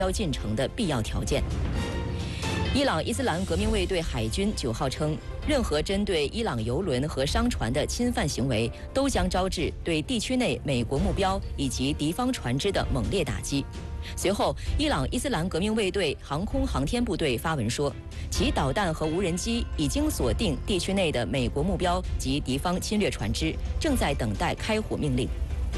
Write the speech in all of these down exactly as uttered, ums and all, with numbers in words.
进程的必要条件。伊朗伊斯兰革命卫队海军九号称，任何针对伊朗油轮和商船的侵犯行为，都将招致对地区内美国目标以及敌方船只的猛烈打击。随后，伊朗伊斯兰革命卫队航空航天部队发文说，其导弹和无人机已经锁定地区内的美国目标及敌方侵略船只，正在等待开火命令。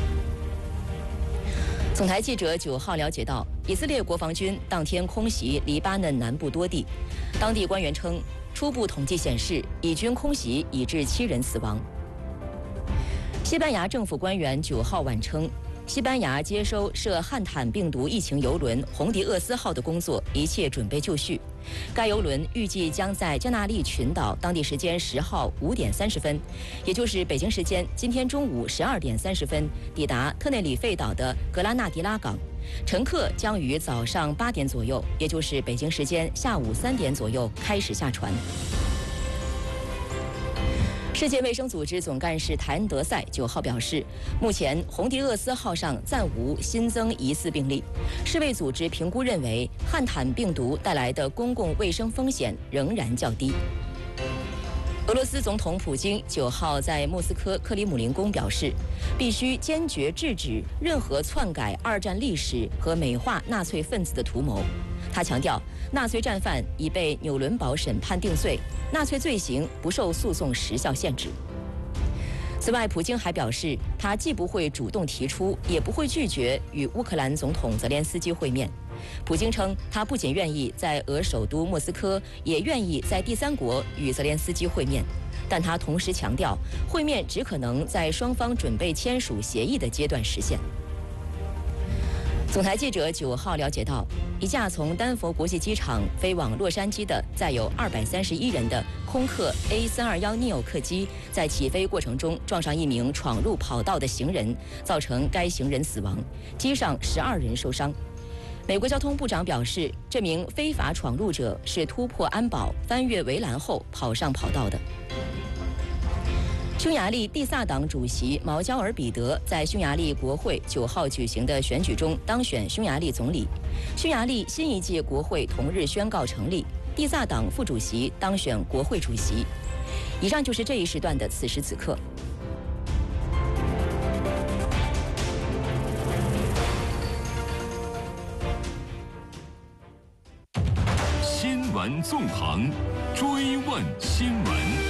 总台记者九号了解到，以色列国防军当天空袭黎巴嫩南部多地，当地官员称，初步统计显示，以军空袭已致七人死亡。西班牙政府官员九号晚称，西班牙接收涉汉坦病毒疫情邮轮红迪厄斯号的工作一切准备就绪。该邮轮预计将在加那利群岛当地时间十号五点三十分，也就是北京时间今天中午十二点三十分抵达特内里费岛的格拉纳迪拉港，乘客将于早上八点左右，也就是北京时间下午三点左右开始下船。世界卫生组织总干事谭德赛九号表示，目前红迪厄斯号上暂无新增疑似病例。世卫组织评估认为，汉坦病毒带来的公共卫生风险仍然较低。俄罗斯总统普京九号在莫斯科克里姆林宫表示，必须坚决制止任何篡改二战历史和美化纳粹分子的图谋。他强调，纳粹战犯已被纽伦堡审判定罪，纳粹罪行不受诉讼时效限制。此外，普京还表示，他既不会主动提出，也不会拒绝与乌克兰总统泽连斯基会面。普京称，他不仅愿意在俄首都莫斯科，也愿意在第三国与泽连斯基会面，但他同时强调，会面只可能在双方准备签署协议的阶段实现。总台记者九号了解到，一架从丹佛国际机场飞往洛杉矶的载有二百三十一人的空客 A 三二一 neo 客机，在起飞过程中撞上一名闯入跑道的行人，造成该行人死亡，机上十二人受伤。美国交通部长表示，这名非法闯入者是突破安保、翻越围栏后跑上跑道的。匈牙利蒂萨党主席毛焦尔彼得在匈牙利国会九号举行的选举中当选匈牙利总理。匈牙利新一届国会同日宣告成立，蒂萨党副主席当选国会主席。以上就是这一时段的此时此刻。 新闻纵横，追问新闻。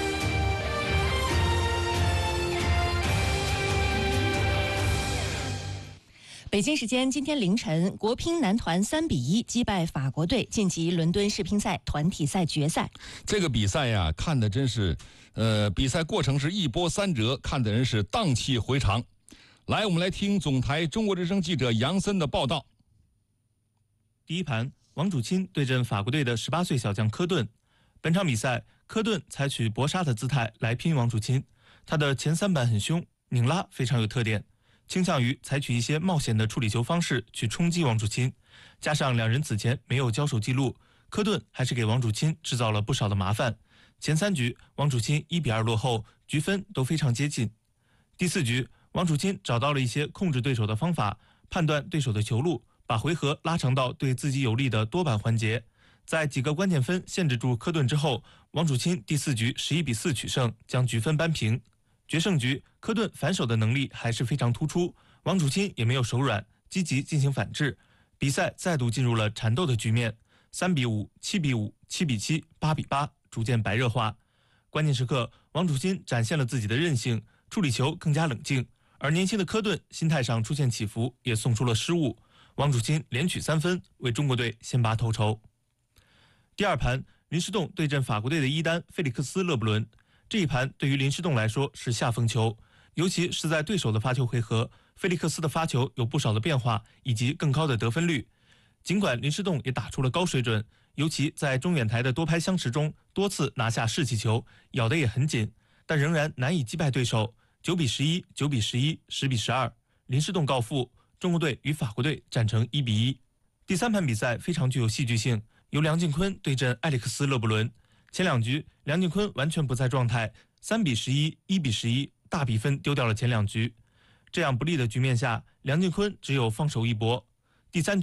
北京时间今天凌晨，国乒男团三比一击败法国队，晋级伦敦世乒赛团体赛决赛。 这个比赛呀，看的真是，呃，比赛过程是一波三折，看的人是荡气回肠。来，我们来听总台中国之声记者杨森的报道。 第一盘，王楚钦对阵法国队的十八岁小将科顿。本场比赛，科顿采取搏杀的姿态来拼王楚钦，他的前三板很凶，拧拉非常有特点。倾向于采取一些冒险的处理球方式去冲击王楚钦，加上两人此前没有交手记录，科顿还是给王楚钦制造了不少的麻烦。前三局王楚钦一比二落后，局分都非常接近。第四局，王楚钦找到了一些控制对手的方法，判断对手的球路，把回合拉长到对自己有利的多板环节。在几个关键分限制住科顿之后，王楚钦第四局十一比四取胜，将局分扳平。决胜局，科顿反手的能力还是非常突出，王楚钦也没有手软，积极进行反制。比赛再度进入了缠斗的局面，三比五、七比五、七比七、八比八，逐渐白热化。关键时刻，王楚钦展现了自己的韧性，处理球更加冷静，而年轻的科顿心态上出现起伏，也送出了失误。王楚钦连取三分，为中国队先拔头筹。第二盘，林诗栋对阵法国队的伊丹费利克斯勒布伦。这一盘对于林诗栋来说是下风球，尤其是在对手的发球回合，菲利克斯的发球有不少的变化以及更高的得分率。尽管林诗栋也打出了高水准，尤其在中远台的多拍相持中多次拿下士气球，咬得也很紧，但仍然难以击败对手。九比十一、九比十一、十比十二，林诗栋告负，中国队与法国队战成一比一。第三盘比赛非常具有戏剧性，由梁靖昆对阵埃里克斯勒布伦。前两局梁靖昆完全不在状态，三比十一、一比十一，大比分丢掉了前两局。这样不利的局面下，梁靖昆只有放手一搏。第三局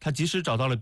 他及时找到了